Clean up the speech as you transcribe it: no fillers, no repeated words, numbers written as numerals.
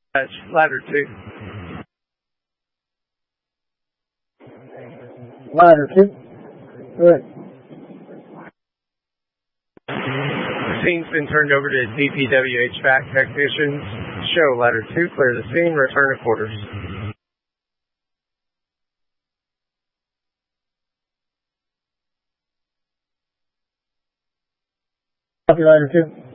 That's ladder 2. Ladder 2. Good. The scene's been turned over to DPW HVAC technicians. Show ladder 2, clear the scene, return to quarters. Copy ladder 2.